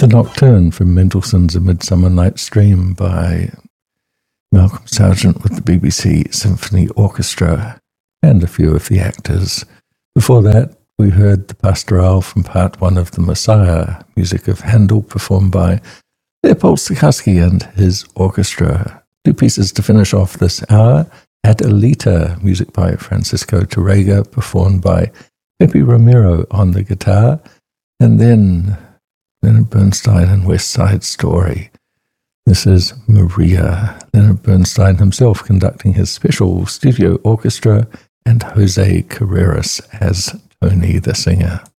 The Nocturne from Mendelssohn's A Midsummer Night's Dream by Malcolm Sargent with the BBC Symphony Orchestra and a few of the actors. Before that, we heard the Pastorale from Part 1 of The Messiah, music of Handel performed by Leopold Stokowski and his orchestra. Two pieces to finish off this hour. Ad Alita, music by Francisco Tárrega, performed by Pepe Romero on the guitar. And then Leonard Bernstein and West Side Story. This is Maria. Leonard Bernstein himself conducting his special studio orchestra and Jose Carreras as Tony the singer.